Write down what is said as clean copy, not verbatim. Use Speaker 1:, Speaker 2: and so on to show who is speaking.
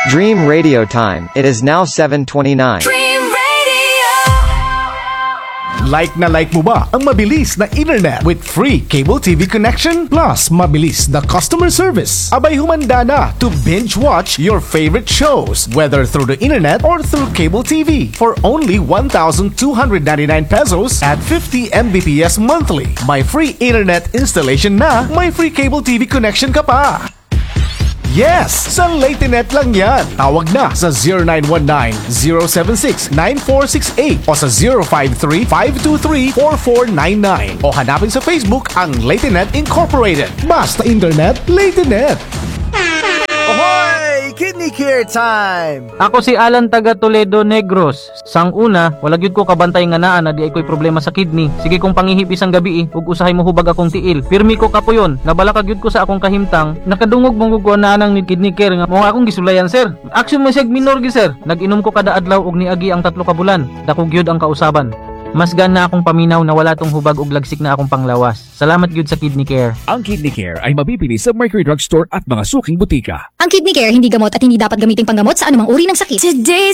Speaker 1: Dream Radio Time. It is now 7:29.
Speaker 2: Like na like mo ba ang mabilis na internet with free cable TV connection plus mabilis na customer service? Abay humanda na to binge watch your favorite shows whether through the internet or through cable TV for only 1,299 pesos at 50 Mbps monthly. May free internet installation na, may free cable TV connection ka pa. Yes! Sa Latinet lang yan. Tawag na sa 0919-076-9468 o sa 053-523-4499 o hanapin sa Facebook ang Latinet Incorporated. Basta internet, Latinet!
Speaker 3: Ahoy! Kidney Care Time!
Speaker 4: Ako si Alan taga Toledo Negros. Sang una, wala gyud ko kabantay nga naa na di ay ko'y problema sa kidney. Sige kong pangihip isang gabi ug usahay mo hubag akong tiil. Pirmi ko kapuyon, nabala ka gyud ko sa akong kahimtang. Nakadungog mong gugo na nang ni kidney care nga mo akong gisulayan sir. Action mo sig minor gi sir. Nag-inom ko kada adlaw ug niagi ang 3 ka bulan. Dako gyud ang kausaban. Mas gan na akong paminaw na wala tong hubag ug lagsik na akong panglawas. Salamat gyud sa Kidney Care.
Speaker 5: Ang Kidney Care ay mabibili sa Mercury Drug Store at mga suking butika.
Speaker 6: Ang Kidney Care hindi gamot at hindi dapat gamiting panggamot sa anumang uri ng sakit.
Speaker 7: Today's